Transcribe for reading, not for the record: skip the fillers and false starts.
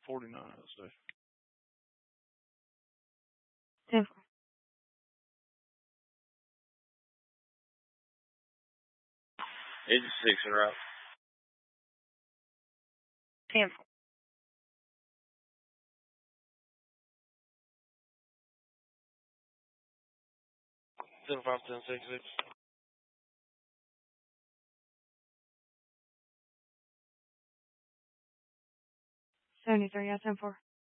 49 at the station. 10-4. Agent 6 en route. 10-4. 10-5, 10-6. 73, yeah, 10-4.